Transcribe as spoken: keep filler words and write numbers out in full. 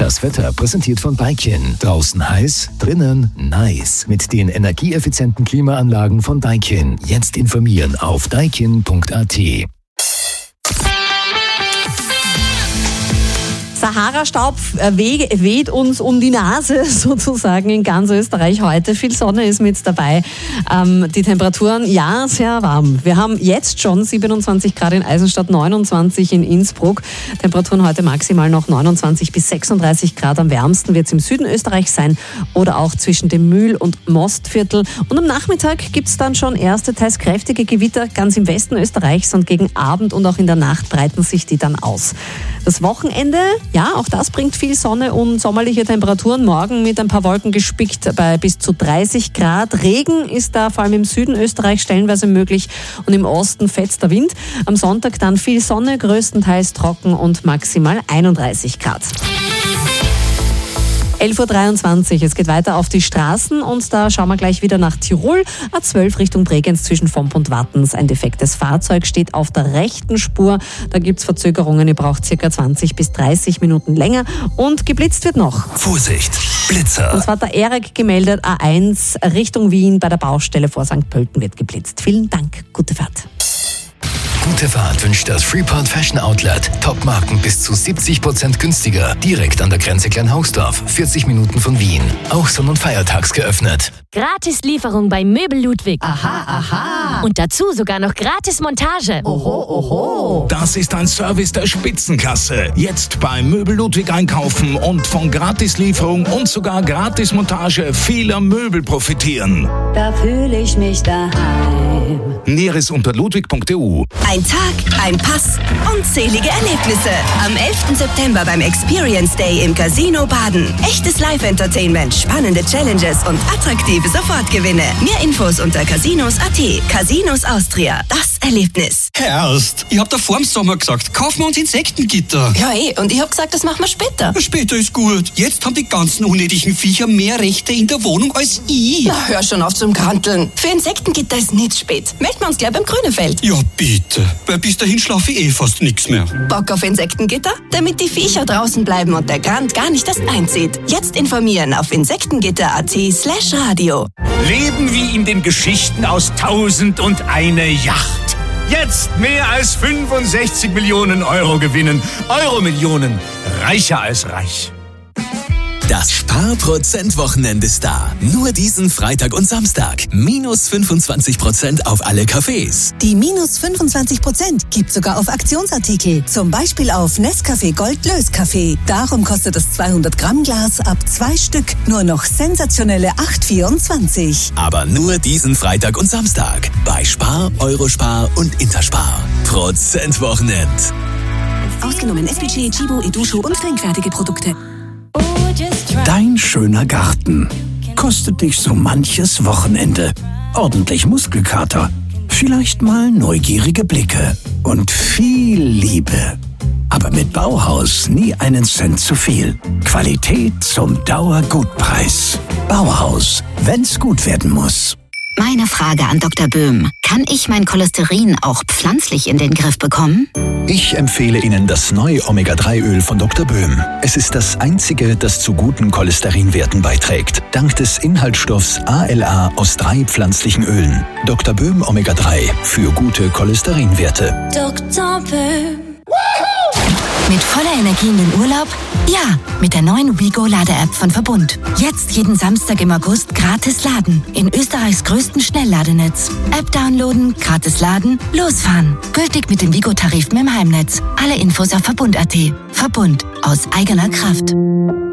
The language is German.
Das Wetter präsentiert von Daikin. Draußen heiß, drinnen nice. Mit den energieeffizienten Klimaanlagen von Daikin. Jetzt informieren auf daikin punkt a t. Sahara-Staub weht uns um die Nase sozusagen in ganz Österreich heute. Viel Sonne ist mit dabei. Ähm, die Temperaturen, ja, sehr warm. Wir haben jetzt schon siebenundzwanzig Grad in Eisenstadt, neunundzwanzig in Innsbruck. Temperaturen heute maximal noch neunundzwanzig bis sechsunddreißig Grad. Am wärmsten wird es im Süden Österreichs sein oder auch zwischen dem Mühl- und Mostviertel. Und am Nachmittag gibt es dann schon erste, teils kräftige Gewitter ganz im Westen Österreichs und gegen Abend und auch in der Nacht breiten sich die dann aus. Das Wochenende, ja, auch das bringt viel Sonne und sommerliche Temperaturen. Morgen mit ein paar Wolken gespickt bei bis zu dreißig Grad. Regen ist da vor allem im Süden Österreichs stellenweise möglich und im Osten fetzt der Wind. Am Sonntag dann viel Sonne, größtenteils trocken und maximal einunddreißig Grad. elf Uhr dreiundzwanzig, es geht weiter auf die Straßen und da schauen wir gleich wieder nach Tirol. A zwölf Richtung Bregenz zwischen Vomp und Wattens. Ein defektes Fahrzeug steht auf der rechten Spur. Da gibt es Verzögerungen, ihr braucht ca. zwanzig bis dreißig Minuten länger und geblitzt wird noch. Vorsicht, Blitzer. Und zwar hat der Erik gemeldet, A eins Richtung Wien bei der Baustelle vor Sankt Pölten wird geblitzt. Vielen Dank, gute Fahrt. Gute Fahrt wünscht das Freeport Fashion Outlet. Top-Marken bis zu siebzig Prozent günstiger. Direkt an der Grenze Kleinhausdorf, vierzig Minuten von Wien. Auch sonn- und feiertags geöffnet. Gratis-Lieferung bei Möbel Ludwig. Aha, aha. Und dazu sogar noch Gratis-Montage. Oho, oho. Das ist ein Service der Spitzenklasse. Jetzt bei Möbel Ludwig einkaufen und von Gratislieferung und sogar Gratismontage vieler Möbel profitieren. Da fühle ich mich daheim. Näheres unter ludwig punkt e u. Ein Tag, ein Pass, unzählige Erlebnisse. Am elften September beim Experience Day im Casino Baden. Echtes Live-Entertainment, spannende Challenges und attraktive Sofortgewinne. Mehr Infos unter casinos punkt a t. Casinos Austria, das Erlebnis. Herrst, ich hab da vorm Sommer gesagt, kaufen wir uns Insektengitter. Ja eh, und ich hab gesagt, das machen wir später. Später ist gut. Jetzt haben die ganzen unnötigen Viecher mehr Rechte in der Wohnung als ich. Na, hör schon auf zum Kranteln. Für Insektengitter ist nicht spät. Melden wir uns gleich beim Grünefeld. Ja, bitte. Weil bis dahin schlafe ich eh fast nichts mehr. Bock auf Insektengitter? Damit die Viecher draußen bleiben und der Grand gar nicht erst einzieht. Jetzt informieren auf insektengitter punkt a t slash radio. Leben wie in den Geschichten aus Tausend und eine Yacht. Jetzt mehr als fünfundsechzig Millionen Euro gewinnen. Euro-Millionen. Reicher als reich. Das Spar-Prozent-Wochenende ist da. Nur diesen Freitag und Samstag. Minus fünfundzwanzig Prozent auf alle Cafés. Die minus fünfundzwanzig Prozent gibt sogar auf Aktionsartikel. Zum Beispiel auf Nescafé Gold Löskaffee. Darum kostet das zweihundert Gramm Glas ab zwei Stück nur noch sensationelle acht vierundzwanzig. Aber nur diesen Freitag und Samstag. Bei Spar, Eurospar und Interspar. Prozent-Wochenend. Ausgenommen S P G, Chibo, Edusho und trinkfertige Produkte. Dein schöner Garten kostet dich so manches Wochenende. Ordentlich Muskelkater, vielleicht mal neugierige Blicke und viel Liebe. Aber mit Bauhaus nie einen Cent zu viel. Qualität zum Dauergutpreis. Bauhaus, wenn's gut werden muss. Meine Frage an Doktor Böhm. Kann ich mein Cholesterin auch pflanzlich in den Griff bekommen? Ich empfehle Ihnen das neue Omega drei Öl von Doktor Böhm. Es ist das einzige, das zu guten Cholesterinwerten beiträgt. Dank des Inhaltsstoffs A L A aus drei pflanzlichen Ölen. Doktor Böhm Omega drei für gute Cholesterinwerte. Doktor Böhm. Mit voller Energie in den Urlaub? Ja, mit der neuen WeGo-Lade-App von Verbund. Jetzt jeden Samstag im August gratis laden. In Österreichs größten Schnellladenetz. App downloaden, gratis laden, losfahren. Gültig mit dem WeGo-Tarif im Heimnetz. Alle Infos auf Verbund punkt a t. Verbund. Aus eigener Kraft.